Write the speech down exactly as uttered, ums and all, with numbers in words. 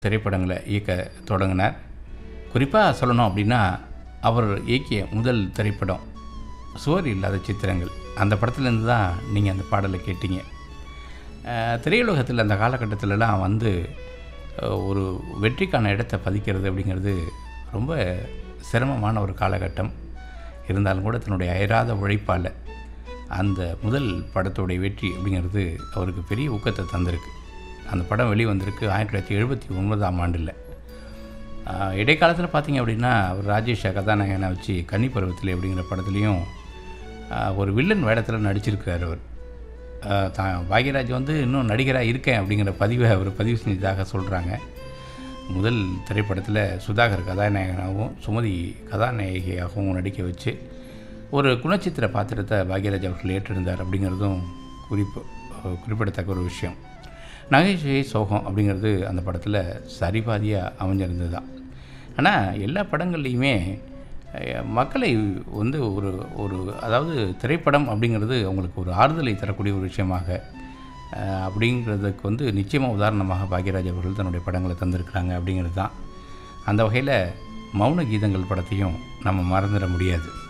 திரைப்படங்களை இயக்க தொடங்கினார். குறிப்பாக சொல்லணும் அப்படின்னா, அவர் இயக்கிய முதல் திரைப்படம் சுவர் இல்லாத சித்திரங்கள். அந்த படத்துலேருந்து தான் நீங்கள் அந்த பாடலை கேட்டீங்க. திரையுலகத்தில் அந்த காலகட்டத்திலலாம் வந்து ஒரு வெற்றிக்கான இடத்தை பதிக்கிறது அப்படிங்கிறது ரொம்ப சிரமமான ஒரு காலகட்டம். இருந்தாலும் கூட தன்னுடைய அயராத உழைப்பால் அந்த முதல் படத்துடைய வெற்றி அப்படிங்கிறது அவருக்கு பெரிய ஊக்கத்தை தந்திருக்கு. அந்த படம் வெளிவந்திருக்கு ஆயிரத்தி தொள்ளாயிரத்தி எழுபத்தி ஒன்பதாம் ஆண்டில். இடைக்காலத்தில் பார்த்திங்க அப்படின்னா, அவர் ராஜேஷை கதாநாயகனை வச்சு கன்னி பருவத்தில் அப்படிங்கிற படத்துலேயும் ஒரு வில்லன் வேடத்தில் நடிச்சிருக்கார். அவர் தான் பாக்யராஜ் வந்து இன்னும் நடிகராக இருக்கேன் அப்படிங்கிற பதிவை அவர் பதிவு செஞ்சதாக சொல்கிறாங்க. முதல் திரைப்படத்தில் சுதாகர் கதாநாயகனாகவும் சுமதி கதாநாயகியாகவும் நடிக்க வச்சு ஒரு குணச்சித்திர பாத்திரத்தை பாக்யராஜ் அவர்கள் ஏற்றிருந்தார் அப்படிங்கிறதும் குறிப்பு குறிப்பிடத்தக்க ஒரு விஷயம். நகைச்சுவை சோகம் அப்படிங்கிறது அந்த படத்தில் சரிபாதியாக அமைஞ்சிருந்தது தான். ஆனால் எல்லா படங்கள்லேயுமே மக்களை வந்து ஒரு ஒரு அதாவது திரைப்படம் அப்படிங்கிறது அவங்களுக்கு ஒரு ஆறுதலை தரக்கூடிய ஒரு விஷயமாக அப்படிங்கிறதுக்கு வந்து நிச்சயமாக உதாரணமாக பாக்யராஜ் அவர்கள் தன்னுடைய படங்களை தந்திருக்கிறாங்க அப்படிங்கிறது தான். அந்த வகையில் மௌன கீதங்கள் படத்தையும் நம்ம மறந்துட முடியாது.